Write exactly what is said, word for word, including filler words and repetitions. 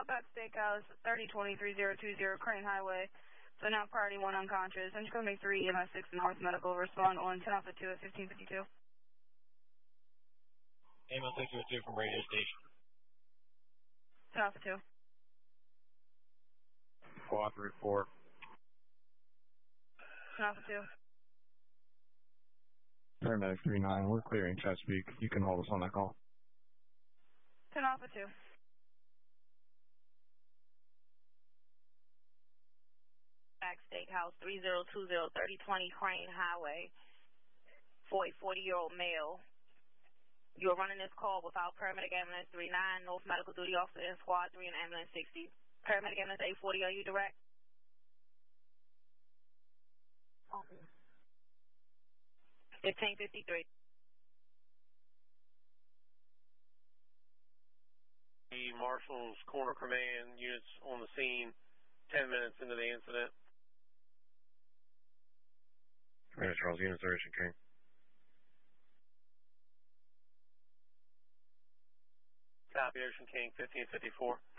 Outback Steakhouse, thirty twenty-three oh two oh Crane Highway. So now party one unconscious. I'm just going to make three E M S six North Medical respond on ten Alpha two at fifteen fifty-two. A M S six oh two from radio station. ten Alpha two. Squad three four. ten Alpha two. Paramedic three nine, we're clearing Chesapeake. You can hold us on that call. ten Alpha two. Back Steakhouse, three oh two oh, thirty twenty Crane Highway, for a forty-year-old male. You're running this call without paramedic ambulance three nine, North Medical Duty Officer in Squad three and ambulance sixty. Paramedic ambulance eight forty, are you direct? Okay. fifteen fifty-three. The Marshall's Corner Command units on the scene ten minutes into the incident. Commander Charles, units are Ocean King. Copy, Ocean King, fifteen fifty-four.